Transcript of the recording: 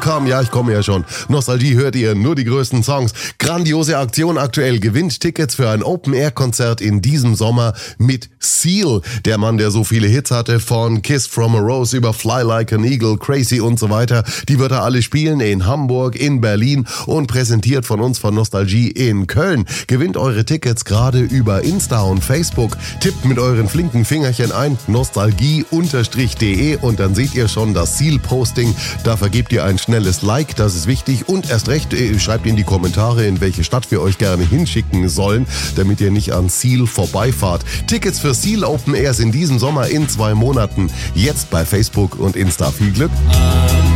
nostalgie.com. Ja, ich komme ja schon. Nostalgie hört ihr, nur die größten Songs. Grandiose Aktion aktuell. Gewinnt Tickets für ein Open-Air-Konzert in diesem Sommer mit Seal. Der Mann, der so viele Hits hatte, von Kiss from a Rose über Fly Like an Eagle, Crazy und so weiter. Die wird er alle spielen in Hamburg, in Berlin und präsentiert von uns von Nostalgie in Köln. Gewinnt eure Tickets gerade über Insta und Facebook. Tippt mit euren flinken Fingerchen ein nostalgie_de und dann seht ihr schon das Seal-Posting. Da vergebt ihr ein schnelles Like, das ist wichtig. Und erst recht, schreibt in die Kommentare, in welche Stadt wir euch gerne hinschicken sollen, damit ihr nicht an Seal vorbeifahrt. Tickets für Seal Open Airs in diesem Sommer in 2 Monaten. Jetzt bei Facebook und Insta. Viel Glück!